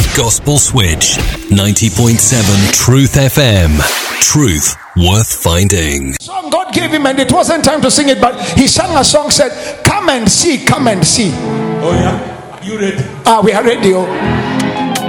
Gospel Switch, 90.7 Truth FM. Truth worth finding. Song God gave him, and it wasn't time to sing it, but he sang a song, said, "Come and see, come and see." Oh yeah, you ready? We are ready.